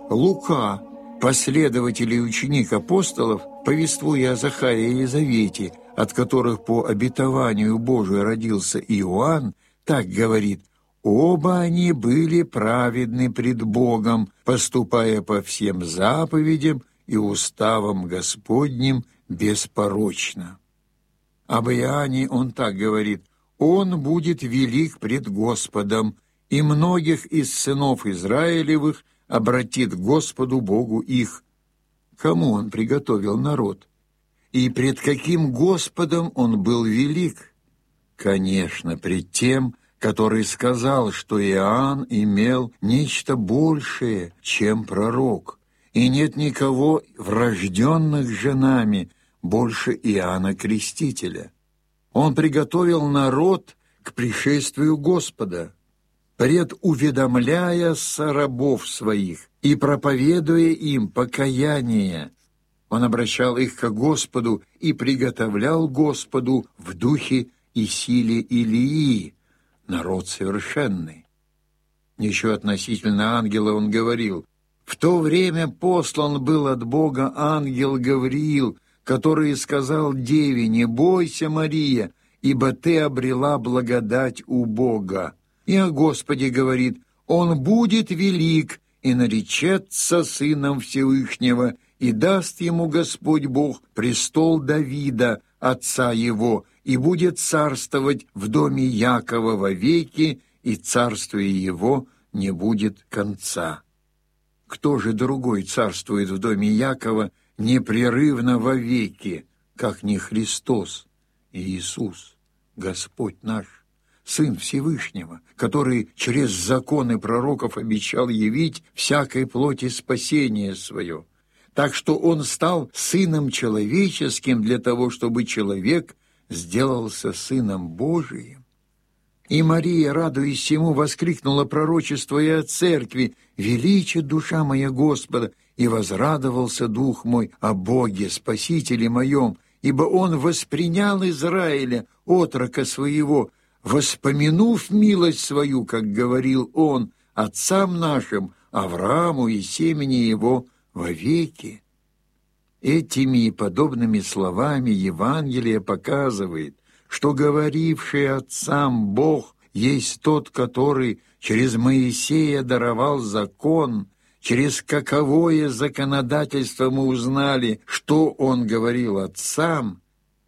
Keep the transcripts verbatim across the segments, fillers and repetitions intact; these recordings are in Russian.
Лука, последователь и ученик апостолов, повествуя о Захарии и Елизавете, от которых по обетованию Божию родился Иоанн, так говорит: «Оба они были праведны пред Богом, поступая по всем заповедям и уставам Господним беспорочно». Об Иоанне он так говорит: «Он будет велик пред Господом, и многих из сынов Израилевых обратит к Господу Богу их». Кому он приготовил народ? И пред каким Господом он был велик? Конечно, пред тем, который сказал, что Иоанн имел нечто большее, чем пророк, и нет никого врожденных же нами больше Иоанна Крестителя. Он приготовил народ к пришествию Господа, предуведомляя рабов своих и проповедуя им покаяние. Он обращал их к Господу и приготовлял Господу в духе и силе Илии, народ совершенный. Еще относительно ангела он говорил: «В то время послан был от Бога ангел Гавриил, который сказал деве: не бойся, Мария, ибо ты обрела благодать у Бога. И о Господе говорит: Он будет велик и наречется сыном Всевышнего, и даст ему Господь Бог престол Давида, отца его, и будет царствовать в доме Якова вовеки, и царствие его не будет конца». Кто же другой царствует в доме Якова непрерывно вовеки, как не Христос, Иисус, Господь наш, Сын Всевышнего, который через законы пророков обещал явить всякой плоти спасение свое? Так что Он стал Сыном Человеческим для того, чтобы человек сделался Сыном Божиим. И Мария, радуясь сему, воскликнула пророчествуя о церкви: «Величит душа моя Господа, и возрадовался дух мой о Боге, Спасителе моем, ибо Он воспринял Израиля, отрока своего, воспомянув милость свою, как говорил Он отцам нашим, Аврааму и семени его вовеки». Этими и подобными словами Евангелие показывает, что говоривший отцам Бог есть тот, который через Моисея даровал закон, через каковое законодательство мы узнали, что он говорил отцам.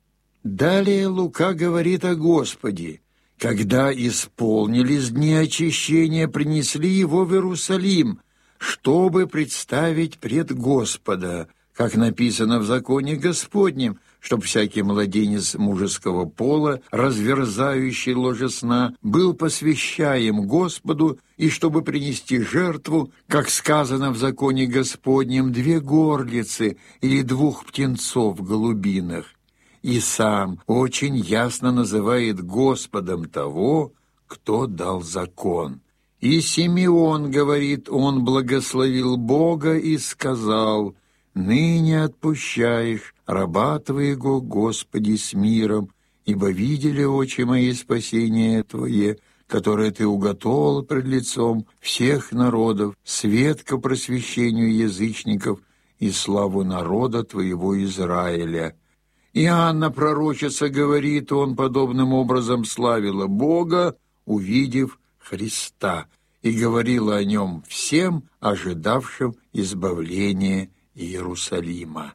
Далее Лука говорит о Господе: «Когда исполнились дни очищения, принесли его в Иерусалим, чтобы представить пред Господа, как написано в законе Господнем, чтоб всякий младенец мужеского пола, разверзающий ложе сна, был посвящаем Господу, и чтобы принести жертву, как сказано в законе Господнем, две горлицы или двух птенцов в голубинах». И сам очень ясно называет Господом того, кто дал закон. И Симеон говорит: «Он благословил Бога и сказал: ныне отпущаешь раба Твоего, Господи, с миром, ибо видели очи мои спасение Твое, которое Ты уготовил пред лицом всех народов, свет ко просвещению язычников и славу народа Твоего Израиля». Иоанна пророчица говорит: он подобным образом славила Бога, увидев Христа, и говорила о нем всем, ожидавшим избавления Иерусалима.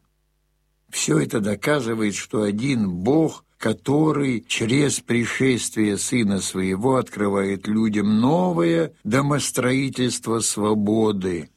Все это доказывает, что один Бог, который через пришествие Сына Своего открывает людям новое домостроительство свободы,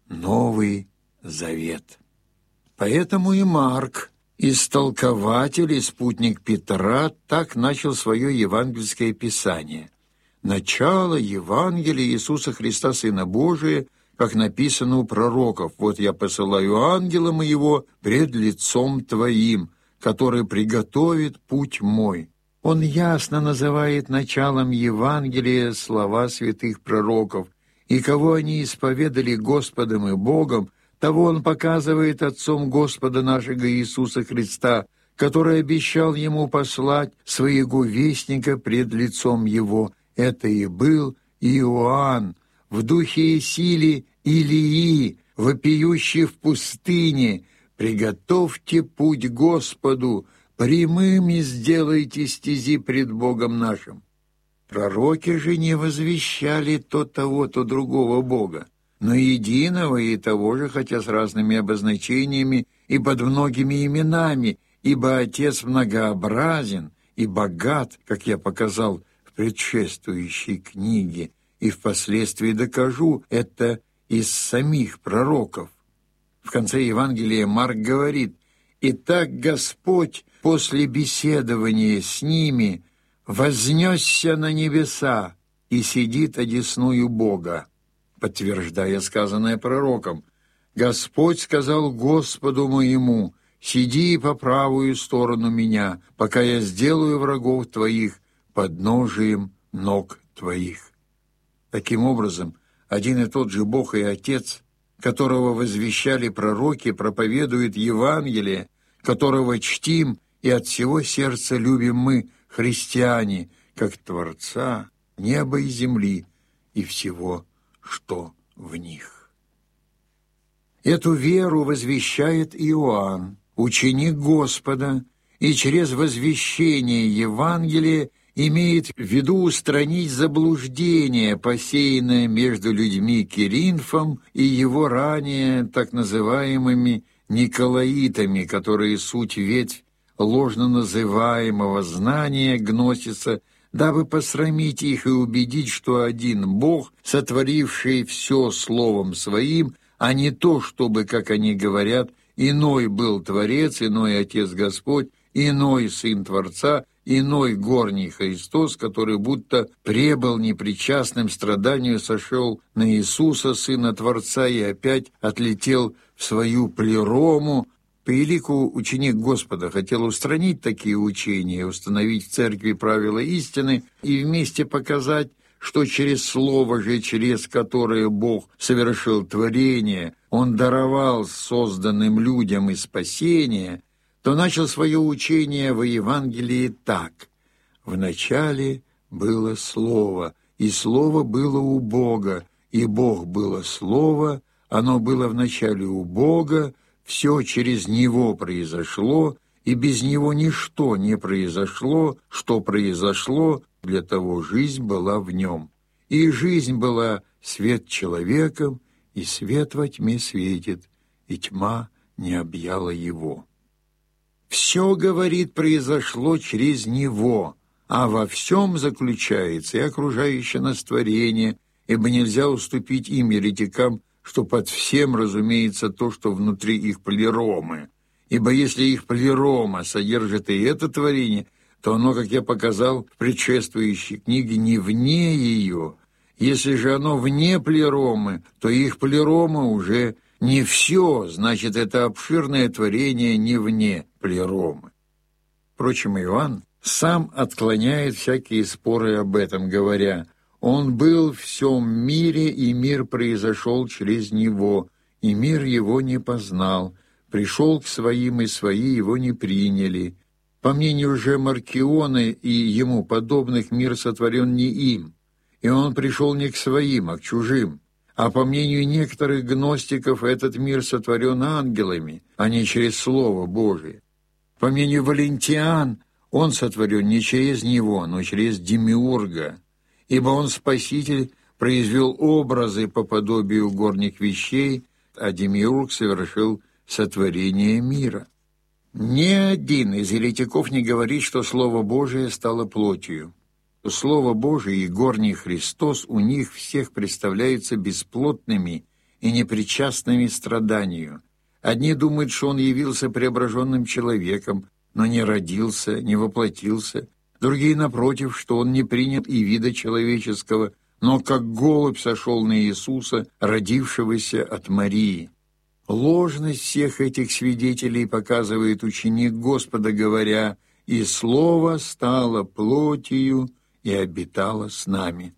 Новый Завет. Поэтому и Марк, истолкователь и спутник Петра, так начал свое евангельское писание: «Начало Евангелия Иисуса Христа, Сына Божия, как написано у пророков: вот я посылаю ангела моего пред лицом твоим, который приготовит путь мой». Он ясно называет началом Евангелия слова святых пророков, и кого они исповедали Господом и Богом, того он показывает отцом Господа нашего Иисуса Христа, который обещал ему послать своего вестника пред лицом его. Это и был Иоанн, в духе и силе Илии, вопиющий в пустыне: приготовьте путь Господу, прямыми сделайте стези пред Богом нашим». Пророки же не возвещали то того, то другого Бога, но единого и того же, хотя с разными обозначениями и под многими именами, ибо Отец многообразен и богат, как я показал в предшествующей книге, и впоследствии докажу это из самих пророков. В конце Евангелия Марк говорит: «Итак Господь после беседования с ними вознесся на небеса и сидит одесную Бога», подтверждая сказанное пророком. «Господь сказал Господу моему: сиди по правую сторону меня, пока я сделаю врагов твоих подножием ног твоих». Таким образом, один и тот же Бог и Отец, которого возвещали пророки, проповедует Евангелие, которого чтим и от всего сердца любим мы, христиане, как Творца неба и земли и всего, что в них. Эту веру возвещает Иоанн, ученик Господа, и через возвещение Евангелия имеет в виду устранить заблуждение, посеянное между людьми Киринфом и его ранее так называемыми Николаитами, которые суть ветвь ложно называемого знания гносиса, дабы посрамить их и убедить, что один Бог, сотворивший все словом своим, а не то, чтобы, как они говорят, иной был Творец, иной Отец Господь, иной Сын Творца, иной горний Христос, который будто пребыл непричастным страданию, сошел на Иисуса, Сына Творца, и опять отлетел в свою плерому. По елику ученик Господа хотел устранить такие учения, установить в церкви правила истины и вместе показать, что через слово же, через которое Бог совершил творение, Он даровал созданным людям и спасение, то начал свое учение во Евангелии так: «Вначале было Слово, и Слово было у Бога, и Бог было Слово, оно было вначале у Бога, все через Него произошло, и без Него ничто не произошло, что произошло, для того жизнь была в Нем. И жизнь была свет человеком, и свет во тьме светит, и тьма не объяла Его». Все, говорит, произошло через Него, а во всем заключается и окружающее нас творение, ибо нельзя уступить им, еретикам, что под всем разумеется то, что внутри их плеромы. Ибо если их плерома содержит и это творение, то оно, как я показал в предшествующей книге, не вне ее. Если же оно вне плеромы, то их плерома уже не все, значит, это обширное творение не вне плеромы. Впрочем, Иоанн сам отклоняет всякие споры об этом, говоря: «Он был в всем мире, и мир произошел через Него, и мир Его не познал. Пришел к своим, и свои Его не приняли. По мнению же Маркиона и ему подобных, мир сотворен не им, и Он пришел не к своим, а к чужим. А по мнению некоторых гностиков, этот мир сотворен ангелами, а не через Слово Божие. По мнению Валентиан, он сотворен не через него, но через Демиурга, ибо он, Спаситель, произвел образы по подобию горних вещей, а Демиург совершил сотворение мира. Ни один из еретиков не говорит, что Слово Божие стало плотью. Слово Божие и горний Христос у них всех представляются бесплотными и непричастными страданию. Одни думают, что Он явился преображенным человеком, но не родился, не воплотился. Другие, напротив, что Он не принял и вида человеческого, но как голубь сошел на Иисуса, родившегося от Марии. Ложность всех этих свидетелей показывает ученик Господа, говоря: «И Слово стало плотью и обитало с нами».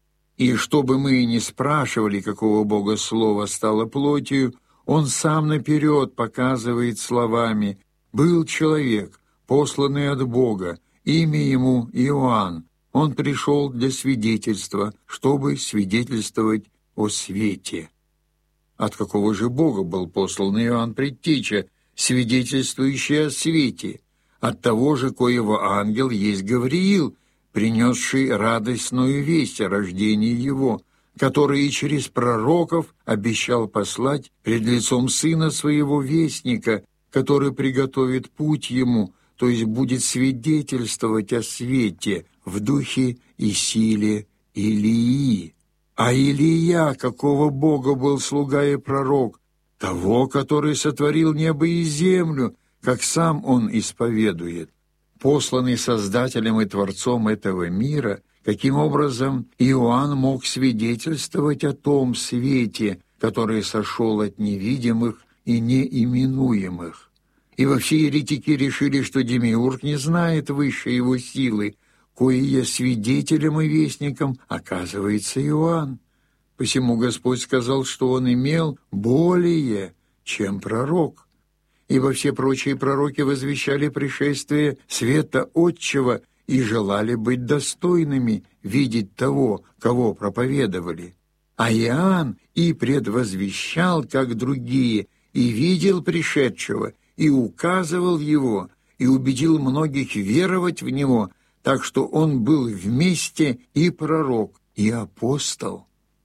И чтобы мы не спрашивали, какого Бога Слово стало плотью, Он сам наперед показывает словами: «Был человек, посланный от Бога, имя ему Иоанн. Он пришел для свидетельства, чтобы свидетельствовать о свете». от какого же Бога был послан Иоанн Предтеча, свидетельствующий о свете, от того же, коего ангел есть Гавриил, принесший радостную весть о рождении его, который и через пророков обещал послать пред лицом Сына Своего Вестника, который приготовит путь Ему, то есть будет свидетельствовать о свете в духе и силе Илии. А Илия, какого Бога был слуга и пророк, того, который сотворил небо и землю, как сам он исповедует, посланный Создателем и Творцом этого мира, каким образом Иоанн мог свидетельствовать о том свете, который сошел от невидимых и неименуемых. Ибо все еретики решили, что Демиург не знает высшей его силы, коей свидетелем и вестником оказывается Иоанн. Посему Господь сказал, что он имел более, чем пророк. Ибо все прочие пророки возвещали пришествие света Отчего и желали быть достойными видеть того, кого проповедовали. А Иоанн и предвозвещал, как другие, и видел пришедшего, и указывал его, и убедил многих веровать в него, так что он был вместе и пророк, и апостол.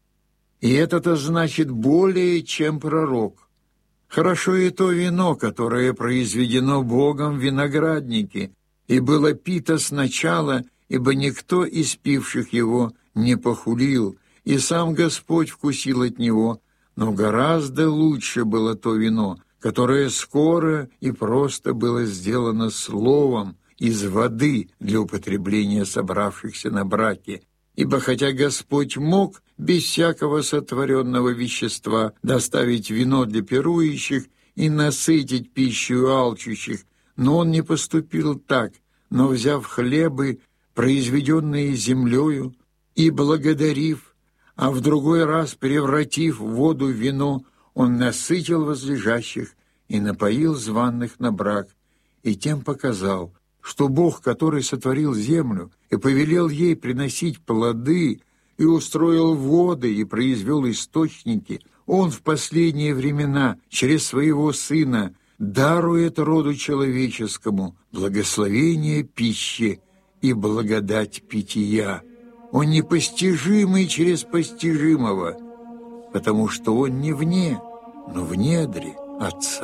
И это-то значит более, чем пророк. Хорошо и то вино, которое произведено Богом в винограднике, и было пито сначала, ибо никто из пивших его не похулил, и сам Господь вкусил от него, но гораздо лучше было то вино, которое скоро и просто было сделано словом из воды для употребления собравшихся на браке. Ибо хотя Господь мог без всякого сотворенного вещества доставить вино для пирующих и насытить пищу алчущих, но Он не поступил так, но, взяв хлебы, произведенные землею, и благодарив, а в другой раз, превратив воду в вино, Он насытил возлежащих и напоил званых на брак, и тем показал, что Бог, который сотворил землю и повелел ей приносить плоды, и устроил воды и произвел источники, Он в последние времена через Своего Сына дарует роду человеческому благословение пищи и благодать питья. Он непостижимый через постижимого, потому что Он не вне, но в недре Отца.